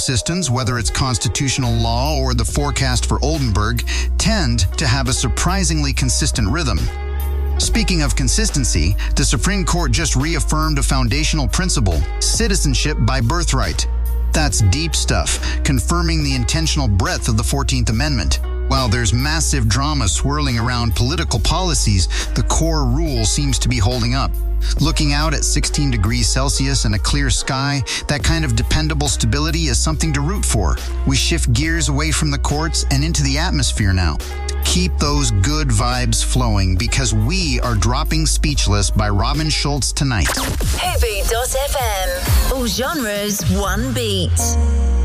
systems, whether it's constitutional law or the forecast for Oldenburg, tend to have a surprisingly consistent rhythm. Speaking of consistency, the Supreme Court just reaffirmed a foundational principle: citizenship by birthright. That's deep stuff, confirming the intentional breadth of the 14th Amendment. While there's massive drama swirling around political policies, the core rule seems to be holding up. Looking out at 16 degrees Celsius and a clear sky, that kind of dependable stability is something to root for. We shift gears away from the courts and into the atmosphere now. Keep those good vibes flowing, because we are dropping Speechless by Robin Schulz tonight. Hoopy.fm. All genres, one beat.